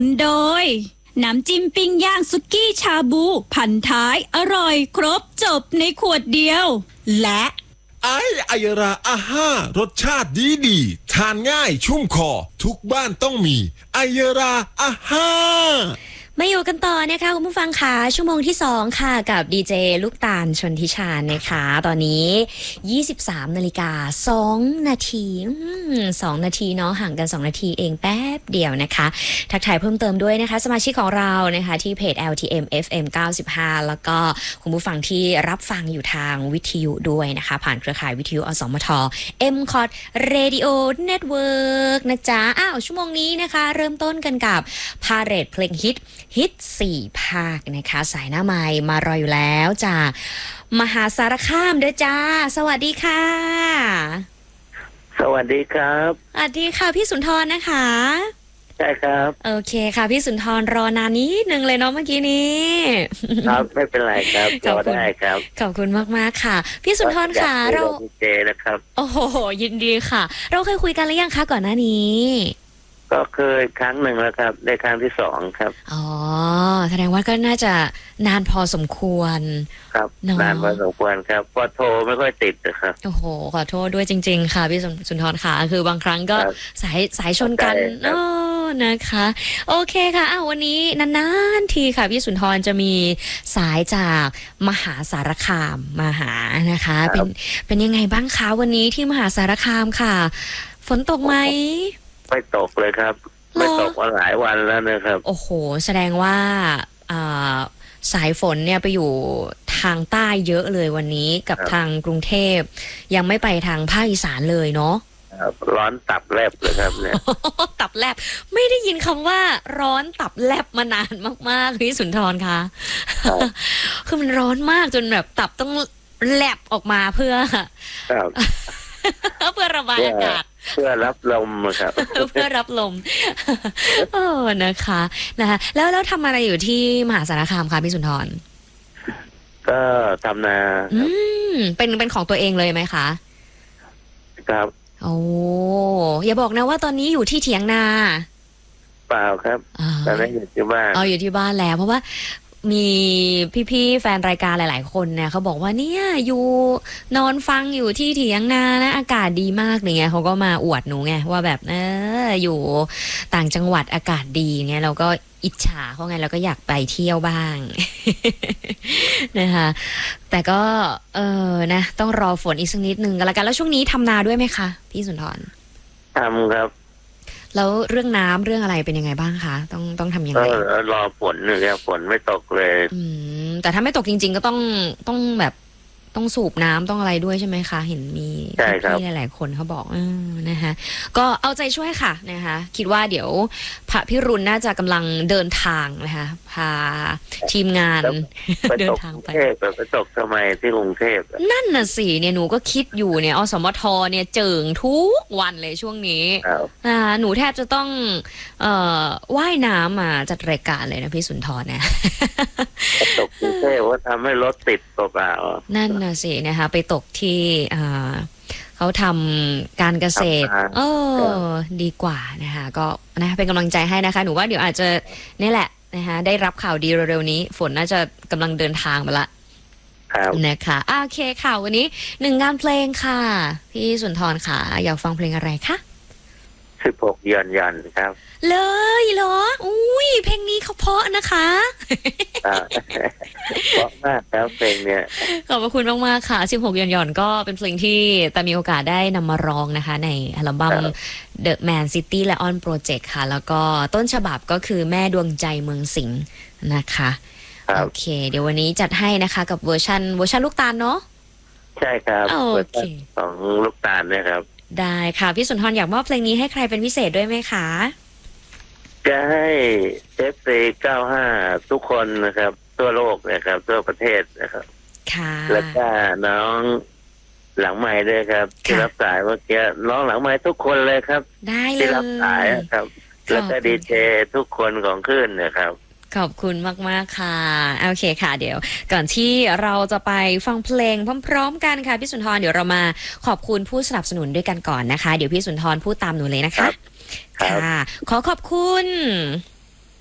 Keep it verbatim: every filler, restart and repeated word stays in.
โดยน้ำจิ้มปิ้งย่างสุกี้ชาบูพันท้ายอร่อยครบจบในขวดเดียวและไอไอยราอาห้ารสชาติดีดีทานง่ายชุ่มคอทุกบ้านต้องมีไอยราอาห้ามาอยู่กันต่อนะคะคุณผู้ฟังค่ะชั่วโมงที่สองค่ะกับดีเจลูกตาลชนทิชานะคะตอนนี้ยี่สิบสามนาฬิกาสองนาทีสองนาทีเนาะห่างกันสองนาทีเองแป๊บเดียวนะคะทักทายเพิ่มเติมด้วยนะคะสมาชิกของเรานะคะที่เพจ แอล ที เอ็ม เอฟ เอ็ม เก้าสิบห้าแล้วก็คุณผู้ฟังที่รับฟังอยู่ทางวิทยุด้วยนะคะผ่านเครือข่ายวิทยุอสมท เอ็ม คอท Radio Network นะจ๊ะอ้าวชั่วโมงนี้นะคะเริ่มต้นกันกับพาเหรดเพลงฮิตฮิตสี่ภาคนะคะสายหน้าไมค์มารออยู่แล้วจากมหาสารคามเด้อจ้าสวัสดีค่ะสวัสดีครับสวัสดีค่ะพี่สุนทรนะคะใช่ครับโอเคค่ะพี่สุนทรรอนานนิดนึงเลยเนาะเมื่อกี้นี้ครับไม่เป็นไรครับรอได้ครับขอบคุณมากๆค่ะพี่สุนทรค่ะเราเจนะครับโอ้โหยินดีค่ะเราเคยคุยกันหรือยังคะก่อนหน้านี้ก็เคยครั้งหนึ่งแล้วครับในครั้งที่สองครับอ๋อแสดงว่าก็น่าจะนานพอสมควรครับนานพอสมควรครับพอโทรไม่ค่อยติดนะครับโอ้โหขอโทษด้วยจริงๆค่ะพี่สุนทรค่ะคือบางครั้งก็สายสายชนกันอ๋อนะคะโอเคค่ะอ้าววันนี้นานๆทีค่ะพี่สุนทรจะมีสายจากมหาสารคามมาหานะคะเป็นเป็นยังไงบ้างคะวันนี้ที่มหาสารคามค่ะฝนตกไหมไม่ตกเลยครับไม่ตกมาหลายวันแล้วนะครับโอ้โหแสดงว่าสายฝนเนี่ยไปอยู่ทางใต้เยอะเลยวันนี้กับทางกรุงเทพยังไม่ไปทางภาคอีสานเลยเนาะร้อนตับแลบเลยครับเนี่ยตับแลบไม่ได้ยินคำว่าร้อนตับแลบมานานมากๆพี่สุนทรคะคือมันร้อนมากจนแบบตับต้องแลบออกมาเพื่อเพื่อระบายอากาศเพื่อรับลมครับเพื่อรับลมโอ้นะคะนะคะแล้วแล้วทำอะไรอยู่ที่มหาสารคามคะพี่สุนทรก็ทำนาอืมเป็นเป็นของตัวเองเลยไหมคะครับโอ้อย่าบอกนะว่าตอนนี้อยู่ที่เถียงนาเปล่าครับตอนนี้อยู่ที่บ้านอ๋ออยู่ที่บ้านแล้วเพราะว่ามีพี่ๆแฟนรายการหลายๆคนเนี่ยเขาบอกว่าเนี่ยอยู่นอนฟังอยู่ที่เถียงนานะอากาศดีมากเลยไงเขาก็มาอวดหนูไงว่าแบบเอออยู่ต่างจังหวัดอากาศดีไงเราก็อิจฉาเขาไงเราก็อยากไปเที่ยวบ้างนะคะแต่ก็เออนะต้องรอฝนอีกสักนิดนึงกันละกันแล้วช่วงนี้ทำนาด้วยไหมคะพี่สุนทรทำครับแล้วเรื่องน้ำเรื่องอะไรเป็นยังไงบ้างคะต้องต้องทำยังไงรอฝนเนี่ยฝนไม่ตกเลยอืมแต่ถ้าไม่ตกจริงๆก็ต้องต้องแบบต้องสูบน้ำต้องอะไรด้วยใช่ไหมคะเห็นมีพี่หลายๆคนเขาบอกเออนะคะก็เอาใจช่วยค่ะนะคะคิดว่าเดี๋ยวพระพิรุณน่าจะกำลังเดินทางนะคะพาทีมงานเดินทางไปไปตกทำไมที่กรุงเทพนั่นน่ะสิเนี่ยหนูก็คิดอยู่เนี่ยอสมทเนี่ยเจิงทุกวันเลยช่วงนี้อ่าหนูแทบจะต้องเอ่อว่ายน้ำมาจัดรายการเลยนะพี่สุนทรเนี่ยตกกรุงเทพว่าทำให้รถติดเปล่านั่นน่ะสินะคะไปตกที่เขาทำการเกษตรเออดีกว่านะคะก็นะเป็นกำลังใจให้นะคะหนูว่าเดี๋ยวอาจจะนี่แหละนะคะได้รับข่าวดีเร็วๆนี้ฝนน่าจะกำลังเดินทางมาละนะคะโอเคค่ะวันนี้หนึ่งงานเพลงค่ะพี่สุนทรค่ะอยากฟังเพลงอะไรคะสิบหกยันยันครับเลยเหรออุ้ยเพลงนี้เขาเพราะนะคะเพราะมากครับเพลงเนี้ยขอบพระคุณมากๆค่ะสิบหกยันยันก็เป็นเพลงที่แต่มีโอกาสได้นำมาร้องนะคะในอัลบั้ม The Man City Lion Project ค่ะแล้วก็ต้นฉบับก็คือแม่ดวงใจเมืองสิงห์นะคะโอเคเดี๋ยววันนี้จัดให้นะคะกับเวอร์ชันเวอร์ชันลูกตาลเนาะใช่ครับโอเคของลูกตาลนะครับได้ค่ะพี่สุนทรอยากมอบเพลงนี้ให้ใครเป็นพิเศษด้วยไหมคะจะให้เอฟซีเก้าห้าทุกคนนะครับทั่วโลกนะครับทั่วประเทศนะครับค่ะแล้วก็น้องหลังไม้ด้วยครับที่รับสายเมื่อกี้น้องหลังไม้ทุกคนเลยครับได้เลยที่รับสายครับแล้วก็ดีเจทุกคนของคลื่นนะครับขอบคุณมากๆค่ะโอเคค่ะเดี๋ยวก่อนที่เราจะไปฟังเพลงพร้อมๆกันค่ะพี่สุนทรเดี๋ยวเรามาขอบคุณผู้สนับสนุนด้วยกันก่อนนะคะเดี๋ยวพี่สุนทรพูดตามหนูเลยนะคะค่ะขอขอบคุณ